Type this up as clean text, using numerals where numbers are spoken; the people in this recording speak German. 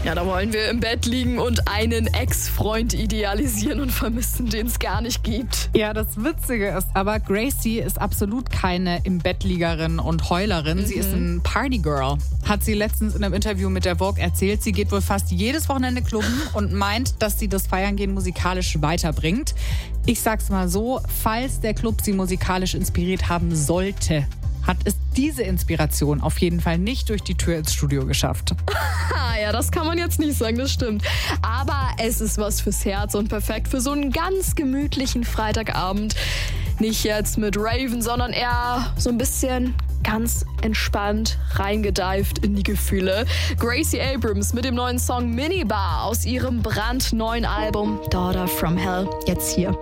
Ja, da wollen wir im Bett liegen und einen Ex-Freund idealisieren und vermissen, den es gar nicht gibt. Ja, das Witzige ist aber, Gracie ist absolut keine Im-Bett-Liegerin und Heulerin. Sie ist ein Partygirl. Hat sie letztens in einem Interview mit der Vogue erzählt. Sie geht wohl fast jedes Wochenende klubben und meint, dass sie das Feiern-Gehen musikalisch weiterbringt. Ich sag's mal so, falls der Club sie musikalisch inspiriert haben sollte, hat es diese Inspiration auf jeden Fall nicht durch die Tür ins Studio geschafft. Ja, das kann man jetzt nicht sagen, das stimmt. Aber es ist was fürs Herz und perfekt für so einen ganz gemütlichen Freitagabend. Nicht jetzt mit Raven, sondern eher so ein bisschen ganz entspannt reingedived in die Gefühle. Gracie Abrams mit dem neuen Song Minibar aus ihrem brandneuen Album Daughter from Hell. Jetzt hier